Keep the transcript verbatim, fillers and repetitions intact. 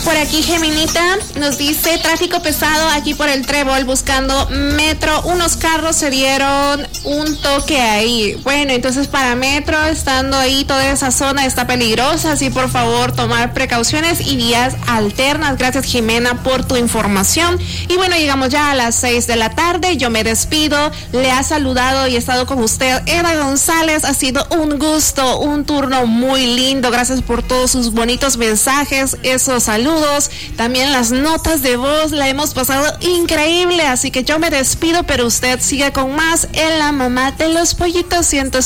Por aquí Geminita nos dice tráfico pesado aquí por el Trébol buscando metro. Unos carros se dieron un toque ahí. Bueno, entonces para metro, estando ahí toda esa zona está peligrosa, así por favor tomar precauciones y vías alternas. Gracias Jimena por tu información. Y bueno, llegamos ya a las seis de la tarde. Yo me despido. Le ha saludado y he estado con usted Eda González. Ha sido un gusto, un turno muy lindo. Gracias por todos sus bonitos mensajes, esos saludos. También las notas de voz, la hemos pasado increíble, así que yo me despido, pero usted sigue con más en La Mamá de los Pollitos ciento